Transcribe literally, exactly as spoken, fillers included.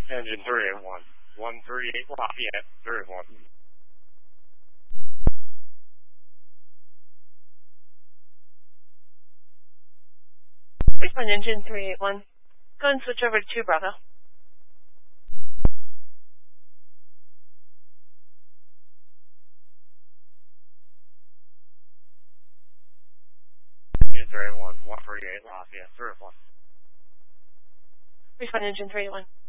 Engine three eight one. one thirty-eight Lafayette, three eight one. Bridgeport engine three eight one. Go and switch over to two Bravo. Engine three eight one. one thirty-eight Lafayette, three eight one. Bridgeport engine three eight one.